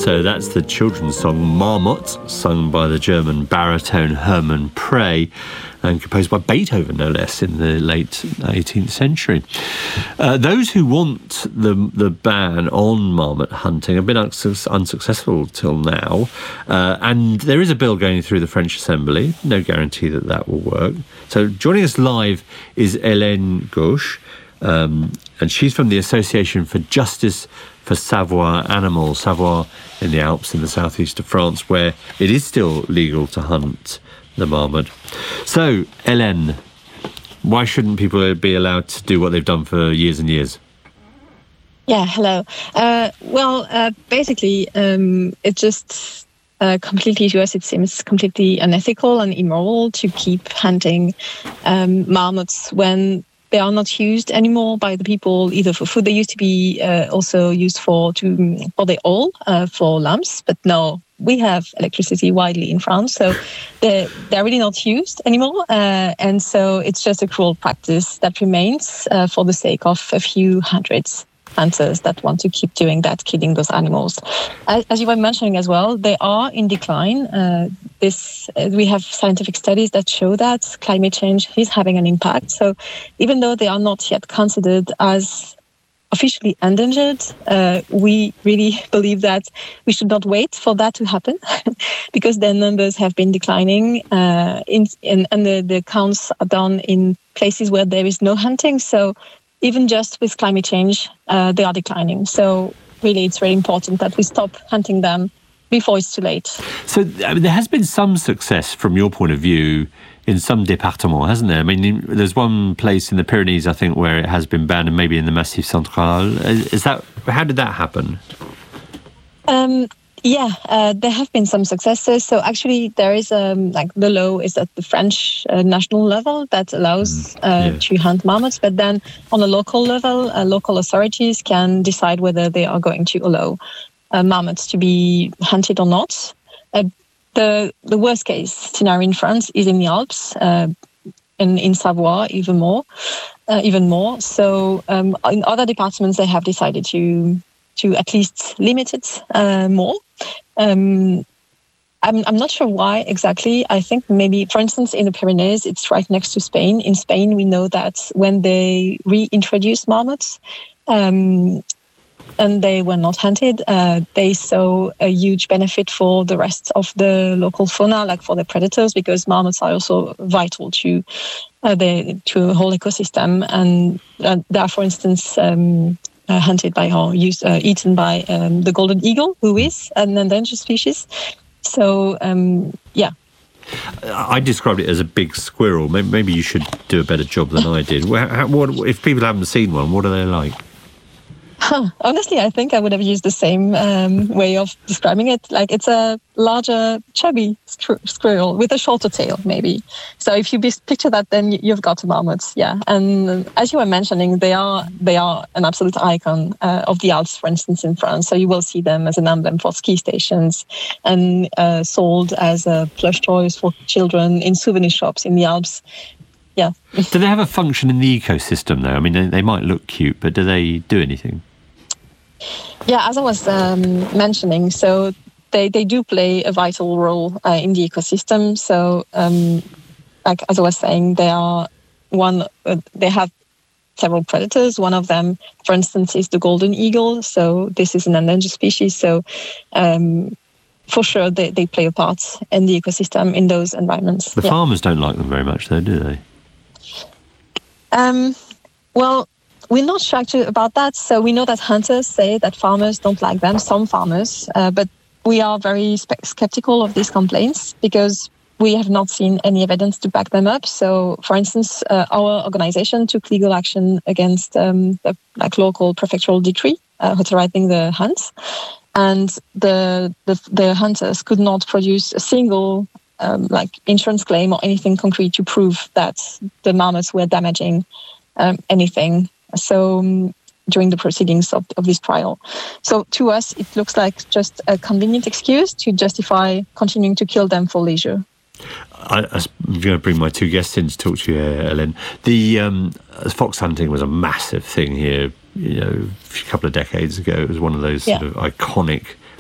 So that's the children's song Marmot, sung by the German baritone Hermann Prey and composed by Beethoven, no less, in the late 18th century. Those who want the ban on marmot hunting have been unsuccessful till now. And there is a bill going through the French Assembly. No guarantee that will work. So joining us live is Hélène Gauche, and she's from the Association for Justice for Savoie Animals, Savoie in the Alps in the southeast of France, where it is still legal to hunt the marmot. So, Hélène, why shouldn't people be allowed to do what they've done for years and years? Yeah, hello. Basically, it just completely, to us, it seems completely unethical and immoral to keep hunting marmots when they are not used anymore by the people either for food. They used to be also used for the oil for lamps, but now we have electricity widely in France, so they're really not used anymore. And so it's just a cruel practice that remains for the sake of a few hundreds hunters that want to keep doing that, killing those animals. As you were mentioning as well, they are in decline. We have scientific studies that show that climate change is having an impact. So even though they are not yet considered as officially endangered, we really believe that we should not wait for that to happen because their numbers have been declining and the counts are done in places where there is no hunting. So even just with climate change, they are declining. So really, it's very important that we stop hunting them before it's too late. So there has been some success from your point of view in some départements, hasn't there? I mean, there's one place in the Pyrenees, I think, where it has been banned, and maybe in the Massif Central. How did that happen? There have been some successes. So actually, there is the law is at the French national level that allows to hunt marmots, but then on a local level, local authorities can decide whether they are going to allow marmots to be hunted or not. The worst case scenario in France is in the Alps, in Savoie even more. So in other departments, they have decided to at least limit it more. I'm not sure why exactly. I think maybe, for instance, in the Pyrenees, it's right next to Spain. In Spain, we know that when they reintroduced marmots, and they were not hunted, they saw a huge benefit for the rest of the local fauna, like for the predators, because marmots are also vital to a whole ecosystem. And they are, for instance, hunted by or eaten by the golden eagle, who is an endangered species. So, I described it as a big squirrel. Maybe you should do a better job than I did. What, if people haven't seen one, what are they like? Honestly, I think I would have used the same way of describing it. Like, it's a larger, chubby squirrel with a shorter tail, maybe. So if you picture that, then you've got a marmot, yeah. And as you were mentioning, they are an absolute icon of the Alps, for instance, in France. So you will see them as an emblem for ski stations and sold as plush toys for children in souvenir shops in the Alps. Yeah. Do they have a function in the ecosystem, though? I mean, they might look cute, but do they do anything? Yeah, as I was mentioning, so they do play a vital role in the ecosystem. So, like as I was saying, they have several predators. One of them, for instance, is the golden eagle. So this is an endangered species. So for sure, they play a part in the ecosystem in those environments. The farmers don't like them very much, though, do they? Well, we're not sure actually about that. So we know that hunters say that farmers don't like them, some farmers, but we are very skeptical of these complaints because we have not seen any evidence to back them up. So, for instance, our organization took legal action against the local prefectural decree authorizing the hunts, and the hunters could not produce a single insurance claim or anything concrete to prove that the marmots were damaging anything. So during the proceedings of this trial. So to us, it looks like just a convenient excuse to justify continuing to kill them for leisure. I'm going to bring my two guests in to talk to you, Hélène. The fox hunting was a massive thing here, a couple of decades ago. It was one of those sort of iconic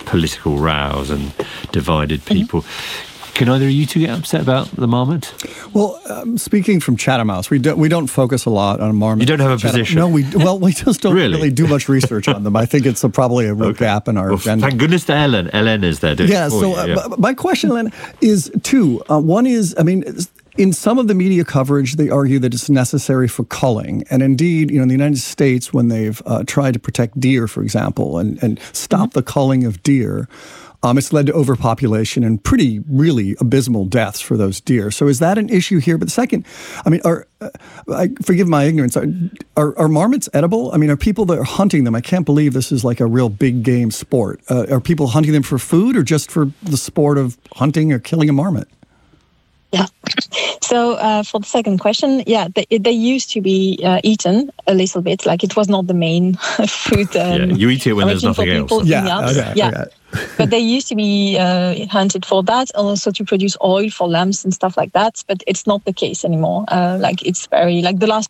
political rows and divided people. Can either of you two get upset about the marmot? Well, speaking from Chatham House, we don't focus a lot on marmots. You don't have a position? No, we just don't really do much research on them. I think it's probably a real gap in our agenda. Thank goodness to Ellen. Ellen is there doing it for you. My question, Ellen, is two. One is, in some of the media coverage, they argue that it's necessary for culling. And indeed, in the United States, when they've tried to protect deer, for example, and stop the culling of deer, it's led to overpopulation and really abysmal deaths for those deer. So is that an issue here? But second, forgive my ignorance, are marmots edible? Are people that are hunting them, I can't believe this is like a real big game sport. Are people hunting them for food or just for the sport of hunting or killing a marmot? Yeah. So for the second question, they used to be eaten a little bit. Like it was not the main food. You eat it when there's nothing else. Okay. But they used to be hunted for that, and also to produce oil for lamps and stuff like that. But it's not the case anymore. It's very the last